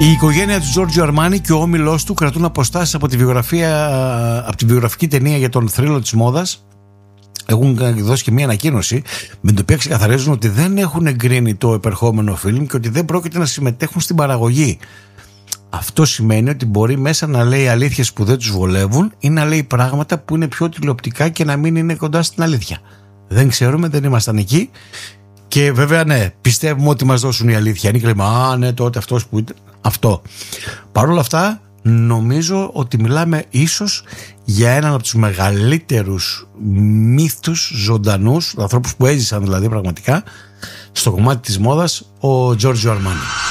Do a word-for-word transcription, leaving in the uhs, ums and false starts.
Η οικογένεια του Τζόρτζιο Αρμάνι και ο όμιλός του κρατούν αποστάσεις από τη βιογραφία, από τη βιογραφική ταινία για τον θρύλο της μόδας. Έχουν δώσει και μια ανακοίνωση με την οποία ξεκαθαρίζουν ότι δεν έχουν εγκρίνει το επερχόμενο φιλμ και ότι δεν πρόκειται να συμμετέχουν στην παραγωγή. Αυτό σημαίνει ότι μπορεί μέσα να λέει αλήθειες που δεν τους βολεύουν ή να λέει πράγματα που είναι πιο τηλεοπτικά και να μην είναι κοντά στην αλήθεια. Δεν ξέρουμε, δεν ήμασταν εκεί. Και βέβαια, ναι, πιστεύουμε ότι μας δώσουν η αλήθεια. Είναι κλίμα, α, ναι, τότε αυτός που ήταν. Αυτό. Παρ' όλα αυτά, νομίζω ότι μιλάμε ίσως για έναν από τους μεγαλύτερους μύθους ζωντανούς, ανθρώπους που έζησαν δηλαδή πραγματικά στο κομμάτι της μόδας, ο Τζόρτζιο Αρμάνι.